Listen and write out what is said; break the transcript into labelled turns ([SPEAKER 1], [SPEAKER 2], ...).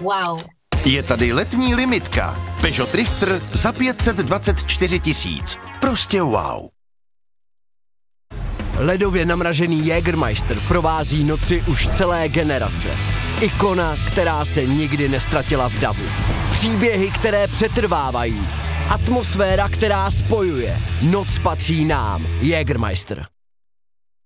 [SPEAKER 1] Wow.
[SPEAKER 2] Je tady letní limitka. Peugeot Drifter za 524 000. Prostě wow.
[SPEAKER 3] Ledově namražený Jägermeister provází noci už celé generace. Ikona, která se nikdy nestratila v davu. Příběhy, které přetrvávají. Atmosféra, která spojuje. Noc patří nám. Jägermeister.